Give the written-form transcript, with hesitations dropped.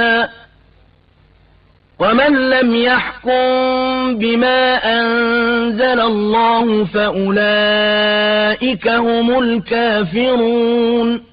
ومن لم يحكم بما أنزل الله فأولئك هم الكافرون